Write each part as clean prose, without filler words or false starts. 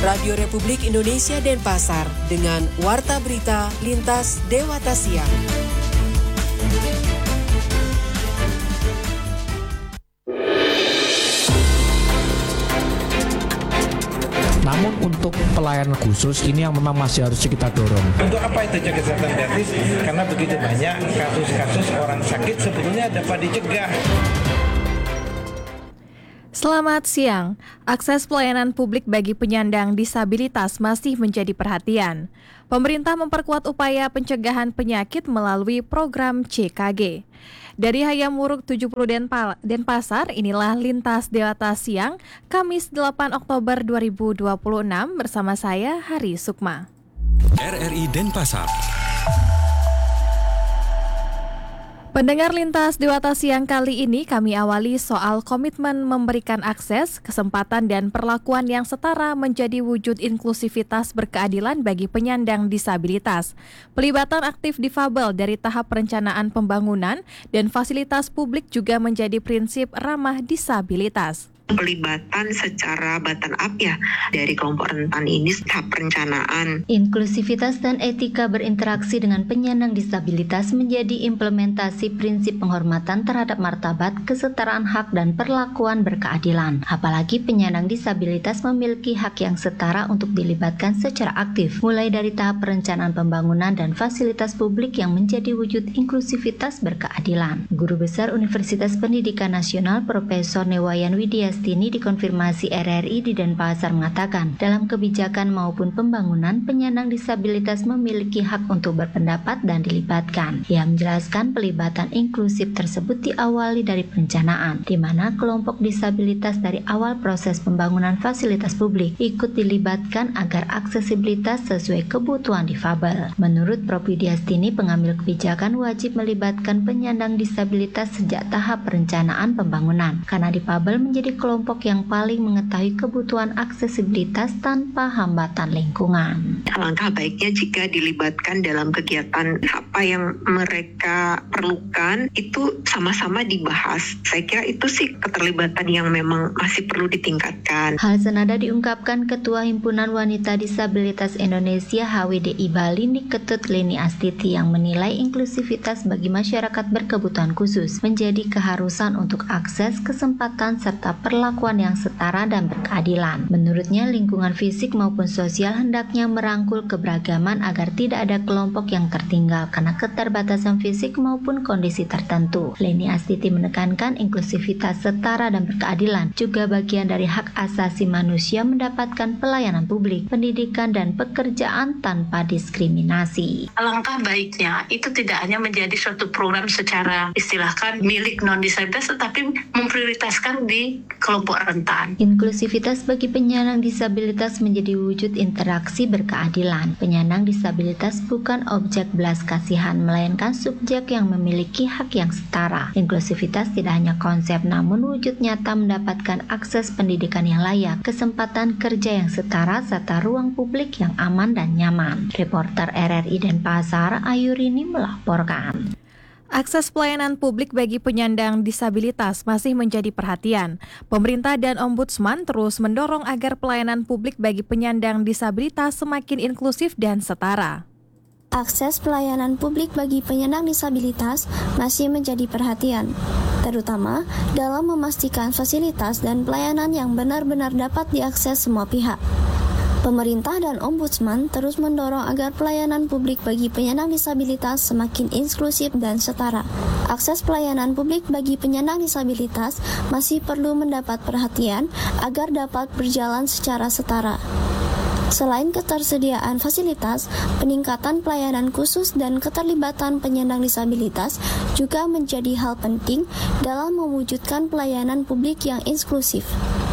Radio Republik Indonesia Denpasar dengan Warta Berita Lintas Dewata Siang. Namun untuk pelayanan khusus ini yang memang masih harus kita dorong. Untuk apa itu jaga kesehatan gratis? Karena begitu banyak kasus-kasus orang sakit sebetulnya dapat dicegah. Selamat siang. Akses pelayanan publik bagi penyandang disabilitas masih menjadi perhatian. Pemerintah memperkuat upaya pencegahan penyakit melalui program CKG. Dari Hayam Wuruk 70 Denpasar, inilah Lintas Dewata Siang, Kamis 8 Oktober 2026 bersama saya, Hari Sukma. RRI Denpasar. Pendengar Lintas Dewata Siang kali ini kami awali soal komitmen memberikan akses, kesempatan dan perlakuan yang setara menjadi wujud inklusivitas berkeadilan bagi penyandang disabilitas. Pelibatan aktif difabel dari tahap perencanaan pembangunan dan fasilitas publik juga menjadi prinsip ramah disabilitas. Pelibatan secara bottom up ya dari kelompok rentan ini tahap perencanaan. Inklusivitas dan etika berinteraksi dengan penyandang disabilitas menjadi implementasi prinsip penghormatan terhadap martabat, kesetaraan hak dan perlakuan berkeadilan. Apalagi penyandang disabilitas memiliki hak yang setara untuk dilibatkan secara aktif, mulai dari tahap perencanaan pembangunan dan fasilitas publik yang menjadi wujud inklusivitas berkeadilan. Guru Besar Universitas Pendidikan Nasional Profesor Newayan Widiastini dikonfirmasi RRI di Denpasar mengatakan, dalam kebijakan maupun pembangunan, penyandang disabilitas memiliki hak untuk berpendapat dan dilibatkan. Ia menjelaskan pelibatan inklusif tersebut diawali dari perencanaan, di mana kelompok disabilitas dari awal proses pembangunan fasilitas publik ikut dilibatkan agar aksesibilitas sesuai kebutuhan difabel. Menurut Prof. Widiastini, pengambil kebijakan wajib melibatkan penyandang disabilitas sejak tahap perencanaan pembangunan, karena difabel menjadi kelompok yang paling mengetahui kebutuhan aksesibilitas tanpa hambatan lingkungan. Alangkah baiknya jika dilibatkan dalam kegiatan apa yang mereka perlukan itu sama-sama dibahas. Saya kira itu sih keterlibatan yang memang masih perlu ditingkatkan. Hal senada diungkapkan Ketua Himpunan Wanita Disabilitas Indonesia HWDI Bali Niketut Leni Astiti yang menilai inklusivitas bagi masyarakat berkebutuhan khusus menjadi keharusan untuk akses, kesempatan serta perlakuan yang setara dan berkeadilan. Menurutnya, lingkungan fisik maupun sosial hendaknya merangkul keberagaman agar tidak ada kelompok yang tertinggal karena keterbatasan fisik maupun kondisi tertentu. Leni Astiti menekankan inklusivitas setara dan berkeadilan juga bagian dari hak asasi manusia mendapatkan pelayanan publik, pendidikan dan pekerjaan tanpa diskriminasi. Alangkah baiknya itu tidak hanya menjadi suatu program secara istilahkan milik non-disabilitas, tetapi memprioritaskan di kelompok rentan. Inklusivitas bagi penyandang disabilitas menjadi wujud interaksi berkeadilan. Penyandang disabilitas bukan objek belas kasihan, melainkan subjek yang memiliki hak yang setara. Inklusivitas tidak hanya konsep, namun wujud nyata mendapatkan akses pendidikan yang layak, kesempatan kerja yang setara, serta ruang publik yang aman dan nyaman. Reporter RRI Denpasar, Ayurini melaporkan. Akses pelayanan publik bagi penyandang disabilitas masih menjadi perhatian. Pemerintah dan Ombudsman terus mendorong agar pelayanan publik bagi penyandang disabilitas semakin inklusif dan setara. Akses pelayanan publik bagi penyandang disabilitas masih menjadi perhatian, terutama dalam memastikan fasilitas dan pelayanan yang benar-benar dapat diakses semua pihak. Pemerintah dan Ombudsman terus mendorong agar pelayanan publik bagi penyandang disabilitas semakin inklusif dan setara. Akses pelayanan publik bagi penyandang disabilitas masih perlu mendapat perhatian agar dapat berjalan secara setara. Selain ketersediaan fasilitas, peningkatan pelayanan khusus dan keterlibatan penyandang disabilitas juga menjadi hal penting dalam mewujudkan pelayanan publik yang inklusif.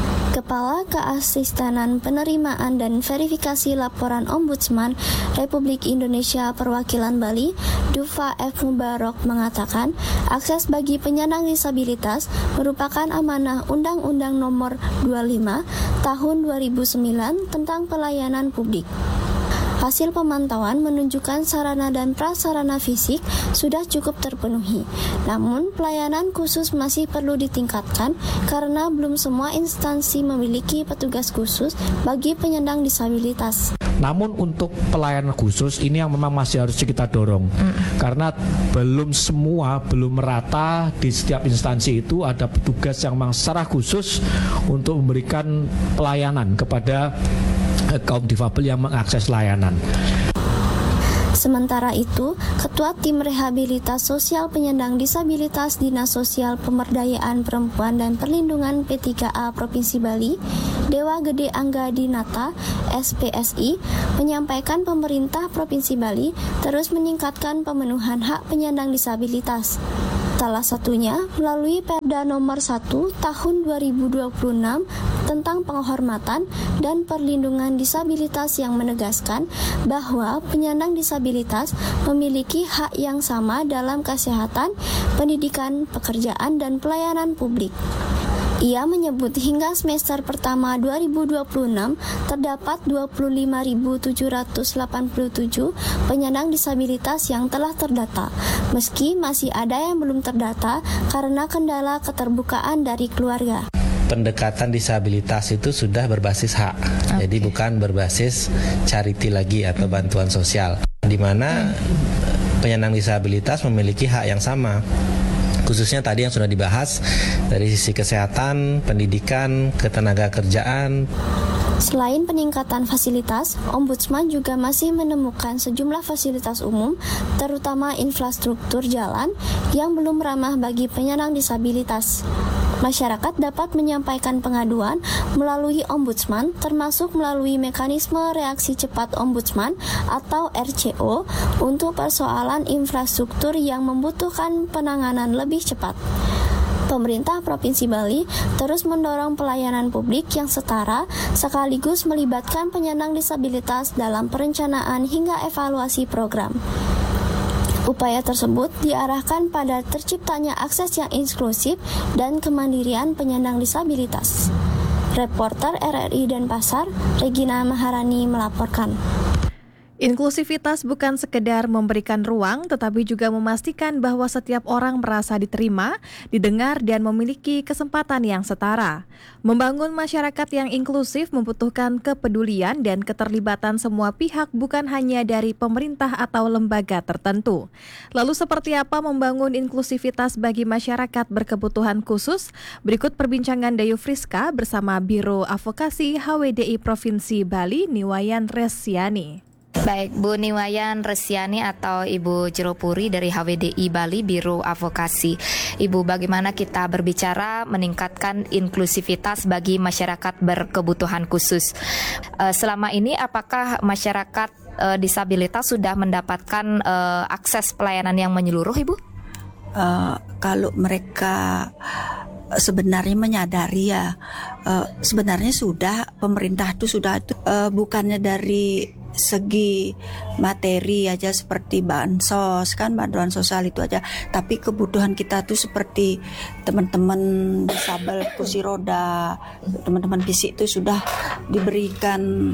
Kepala Keasistenan Penerimaan dan Verifikasi Laporan Ombudsman Republik Indonesia Perwakilan Bali, Dufa F. Mubarok mengatakan, akses bagi penyandang disabilitas merupakan amanah Undang-Undang Nomor 25 Tahun 2009 tentang Pelayanan Publik. hasil pemantauan menunjukkan sarana dan prasarana fisik sudah cukup terpenuhi. Namun, pelayanan khusus masih perlu ditingkatkan karena belum semua instansi memiliki petugas khusus bagi penyandang disabilitas. Namun untuk pelayanan khusus ini yang memang masih harus kita dorong karena belum merata di setiap instansi itu ada petugas yang memang secara khusus untuk memberikan pelayanan kepada kaum difabel yang mengakses layanan. Sementara itu, Ketua Tim Rehabilitas Sosial Penyandang Disabilitas Dinas Sosial Pemberdayaan Perempuan dan Perlindungan P3A Provinsi Bali, Dewa Gede Angga Dinata, SPSI, menyampaikan pemerintah Provinsi Bali terus meningkatkan pemenuhan hak penyandang disabilitas. Salah satunya melalui Perda Nomor 1 Tahun 2026 tentang penghormatan dan perlindungan disabilitas yang menegaskan bahwa penyandang disabilitas memiliki hak yang sama dalam kesehatan, pendidikan, pekerjaan, dan pelayanan publik. Ia menyebut hingga semester pertama 2026 terdapat 25.787 penyandang disabilitas yang telah terdata, meski masih ada yang belum terdata karena kendala keterbukaan dari keluarga. Pendekatan disabilitas itu sudah berbasis hak, jadi bukan berbasis charity lagi atau bantuan sosial, di mana penyandang disabilitas memiliki hak yang sama. Khususnya tadi yang sudah dibahas dari sisi kesehatan, pendidikan, ketenaga kerjaan. Selain peningkatan fasilitas, Ombudsman juga masih menemukan sejumlah fasilitas umum, terutama infrastruktur jalan, yang belum ramah bagi penyandang disabilitas. Masyarakat dapat menyampaikan pengaduan melalui Ombudsman, termasuk melalui mekanisme reaksi cepat Ombudsman atau RCO untuk persoalan infrastruktur yang membutuhkan penanganan lebih cepat. Pemerintah Provinsi Bali terus mendorong pelayanan publik yang setara sekaligus melibatkan penyandang disabilitas dalam perencanaan hingga evaluasi program. Upaya tersebut diarahkan pada terciptanya akses yang inklusif dan kemandirian penyandang disabilitas. Reporter RRI Denpasar, Regina Maharani melaporkan. Inklusivitas bukan sekedar memberikan ruang, tetapi juga memastikan bahwa setiap orang merasa diterima, didengar, dan memiliki kesempatan yang setara. Membangun masyarakat yang inklusif membutuhkan kepedulian dan keterlibatan semua pihak, bukan hanya dari pemerintah atau lembaga tertentu. Lalu seperti apa membangun inklusivitas bagi masyarakat berkebutuhan khusus? Berikut perbincangan Dayu Friska bersama Biro Advokasi HWDI Provinsi Bali, Niwayan Resiani. Baik, Bu Niwayan Resiani atau Ibu Jeropuri dari HWDI Bali Biro Advokasi. Ibu, bagaimana kita berbicara meningkatkan inklusivitas bagi masyarakat berkebutuhan khusus? Selama ini apakah masyarakat disabilitas sudah mendapatkan akses pelayanan yang menyeluruh, Ibu? Kalau mereka sebenarnya menyadari sebenarnya sudah, pemerintah itu sudah bukannya dari segi materi aja seperti bansos kan, bantuan sosial itu aja, tapi kebutuhan kita tuh seperti teman-teman disabel kursi roda, teman-teman fisik itu sudah diberikan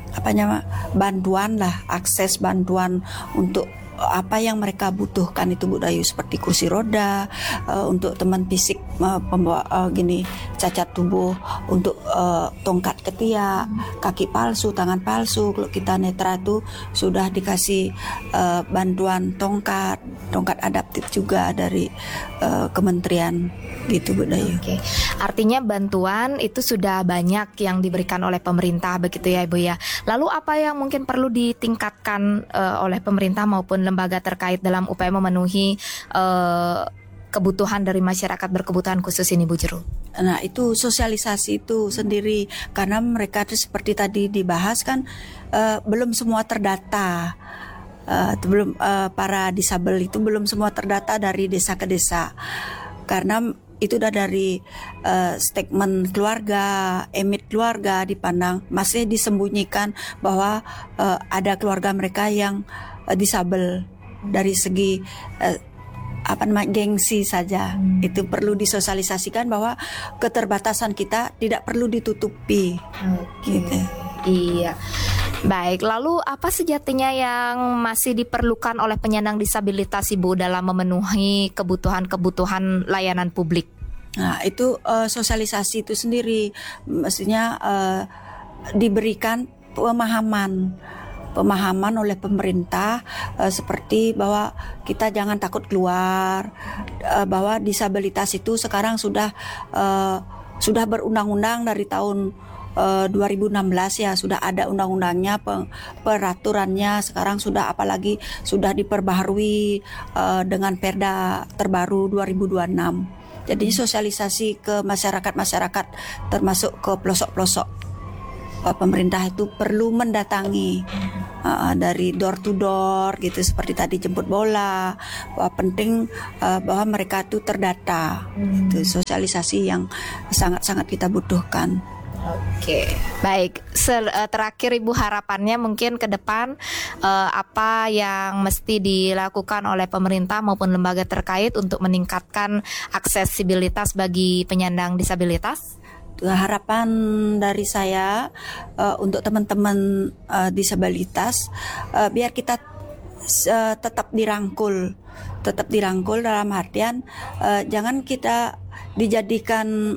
bantuan lah, akses bantuan untuk apa yang mereka butuhkan itu Bu Dayu, seperti kursi roda untuk teman fisik pembawa cacat tubuh, untuk tongkat ketiak, kaki palsu, tangan palsu. Kalau kita netra itu sudah dikasih bantuan tongkat adaptif juga dari kementerian gitu Bu Dayu. Oke. Artinya bantuan itu sudah banyak yang diberikan oleh pemerintah begitu ya Ibu ya. Lalu apa yang mungkin perlu ditingkatkan oleh pemerintah maupun lembaga terkait dalam upaya memenuhi kebutuhan dari masyarakat berkebutuhan khusus ini Bu Jero? Nah, itu sosialisasi itu sendiri, karena mereka itu seperti tadi dibahas kan belum semua terdata. Para disabel itu belum semua terdata dari desa ke desa, karena itu udah dari statement keluarga, emit keluarga dipandang masih disembunyikan bahwa ada keluarga mereka yang disabel dari segi gengsi saja. Itu perlu disosialisasikan bahwa keterbatasan kita tidak perlu ditutupi. Gitu. Iya. Baik, lalu apa sejatinya yang masih diperlukan oleh penyandang disabilitas Ibu dalam memenuhi kebutuhan-kebutuhan layanan publik? Nah, itu sosialisasi itu sendiri mestinya diberikan pemahaman oleh pemerintah, seperti bahwa kita jangan takut keluar, bahwa disabilitas itu sekarang sudah berundang-undang dari tahun 2016 ya, sudah ada undang-undangnya, peraturannya sekarang sudah, apalagi sudah diperbaharui dengan Perda terbaru 2026. Jadi sosialisasi ke masyarakat termasuk ke pelosok-pelosok. Pemerintah itu perlu mendatangi dari door to door gitu, seperti tadi jemput bola, bahwa penting bahwa mereka itu terdata. Itu sosialisasi yang sangat-sangat kita butuhkan. Oke, baik. Terakhir Ibu, harapannya mungkin ke depan apa yang mesti dilakukan oleh pemerintah maupun lembaga terkait untuk meningkatkan aksesibilitas bagi penyandang disabilitas? Harapan dari saya untuk teman-teman disabilitas, biar kita tetap dirangkul dalam artian jangan kita dijadikan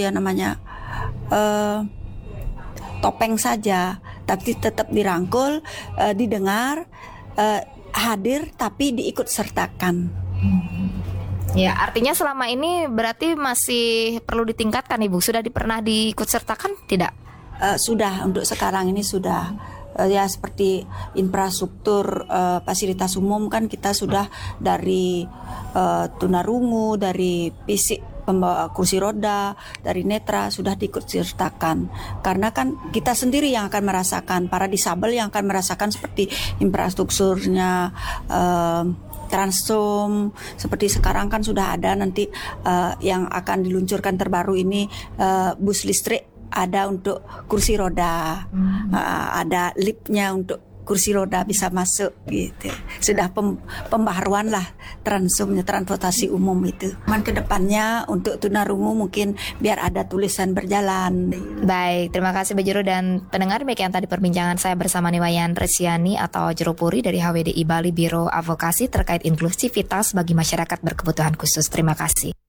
topeng saja, tapi tetap dirangkul, didengar, hadir tapi diikut sertakan. Ya, artinya selama ini berarti masih perlu ditingkatkan, Ibu. Sudah pernah diikut sertakan tidak? Sudah, untuk sekarang ini sudah. Ya, seperti infrastruktur fasilitas umum kan kita sudah dari tunarungu, dari fisik pembawa kursi roda, dari netra sudah diikut sertakan. Karena kan kita sendiri yang akan merasakan, para disabel yang akan merasakan seperti infrastrukturnya, Transom, seperti sekarang kan sudah ada nanti yang akan diluncurkan terbaru ini, bus listrik ada untuk kursi roda, ada liftnya untuk kursi roda bisa masuk gitu. Sudah pembaharuan lah Transumnya, transportasi umum itu. Ke depannya untuk tunarungu mungkin biar ada tulisan berjalan. Baik, terima kasih Bu Jero dan pendengar. Demikian tadi perbincangan saya bersama Niwayan Resiani atau Jero Puri dari HWDI Bali Biro Advokasi terkait inklusivitas bagi masyarakat berkebutuhan khusus. Terima kasih.